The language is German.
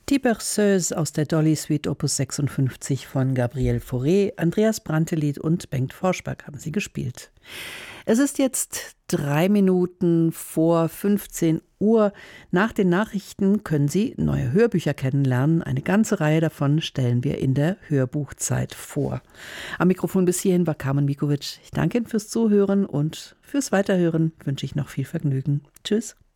Die Berceuse aus der Dolly Suite Opus 56 von Gabriel Fauré, Andreas Brantelied und Bengt Forschberg haben sie gespielt. Es ist jetzt 3 Minuten vor 15 Uhr. Nach den Nachrichten können Sie neue Hörbücher kennenlernen. Eine ganze Reihe davon stellen wir in der Hörbuchzeit vor. Am Mikrofon bis hierhin war Carmen Mikovic. Ich danke Ihnen fürs Zuhören und fürs Weiterhören wünsche ich noch viel Vergnügen. Tschüss.